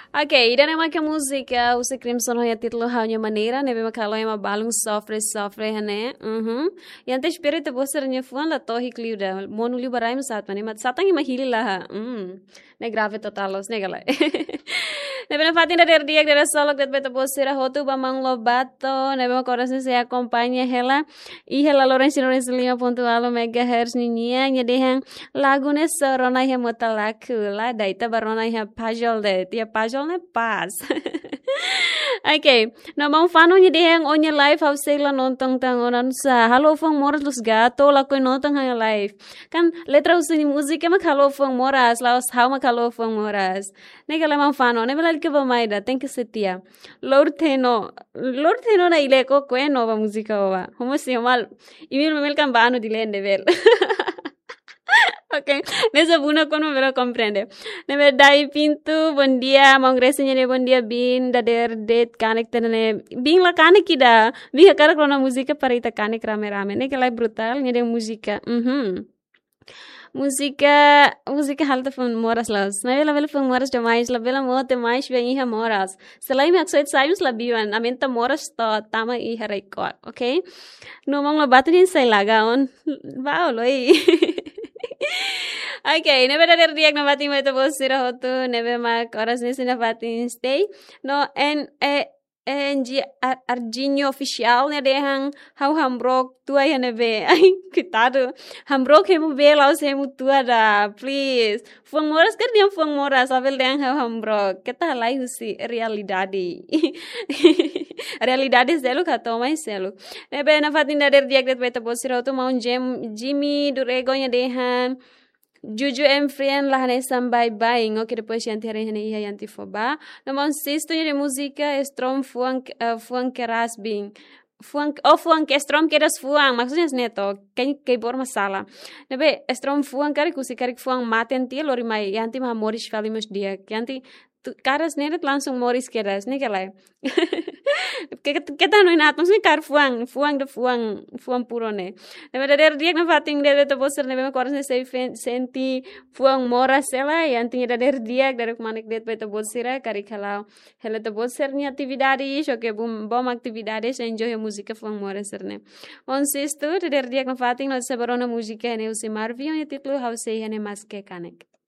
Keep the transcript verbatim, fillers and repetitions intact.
Ok, dan é que a música, o Crimson é título hanya maneira, né? Bem calou é uma balung sofre sofre, né? Uhum. E antes espera te boser nya fuan la tohi kliuda, monu liu barai masat mane, mat satang ima hili lah. Hum. Ne grave totalos, ne galai. Ne bem fatin da der dia der solo que te boser hotu bamang lobato, ne bem coração se acompanha ela e ela Lorenzo Lorenzo lima ponto alo megahertz ninia nya dehang lagu ne sorona he motalaku la daita barona he pajol de tia pajol ne pas. Ok, no bang fano nya dehang onya live house la nontong tangonan sa halo fong moras los gato la koy nontong hang live. Kan letra usini música mak halo fong moras laos how mak halo fong moras. Ne kala mang fano ne belal ke bamaida tem que setia. Lord Teno, Lord Teno na ile ko kwe nova música wa. Homo si mal. Imil memel kan bano dilende vel. Ok, nessa buna kono velo comprende. Nebe dai pintu bon dia mongresnya ne bon dia bin da der det kanek tene bin la kanek ida. Bi hakara krona musika parita kanek rame rame. Ne kelai brutal ne de musika. Mhm. Música, música halta van moras las. Na vela vela van moras demais, la vela mote mais vem iha moras. Selain mak soit saímos la biwan, amenta moras to tama iha record, ok? No mong la batin sai laga on. Wow, loi. Ok, nebe der dia na batin mai to bosira hotu, nebe mak oras nesse na batin stay. No en e N G Arginho oficial né dehang how hambrok tua ya nebe ai kitado hambrok hemu bela os hemu tua da please fuang moras kan dia fuang moras avel dehang how hambrok kita lai husi realidade realidade zelo kato mai selo nebe na fatin da der dia gret beta bosira tu mau jem Jimmy Durego nya dehang Juju em friend lah ne sambai bye ngo que depois yanti hare hane iha yanti foba no mon sisto de música strom fuang uh, fuang keras bing fuang oh fuang ke strom keras fuang maksudnya neto kan ke bor masala nebe strom fuang kari kusi kari fuang maten ti lori mai yanti ma moris falimos dia yanti caras neret langsung moris keras ne kelai kita no inat maksudnya kar fuang fuang de fuang fuang puro ne nebe der dia na fating de to boser nebe ma koras ne sei senti fuang mora sela yanti der dia der manik det beto bosira kari khala hele to boser ni atividade sho ke bom bom atividades enjoy música fuang mora serne on sisto der dia na fating no se barona música ne usi marvio ne titlo how sei hene mas ke kanek